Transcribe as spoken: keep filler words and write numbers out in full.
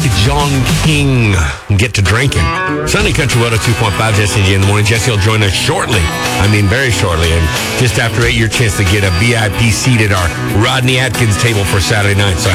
John King get to drinking. Sunday Country one oh two point five, Jesse and Jay in the morning. Jesse will join us shortly. I mean, very shortly. And just after eight, your chance to get a V I P seat at our Rodney Atkins table for Saturday night. So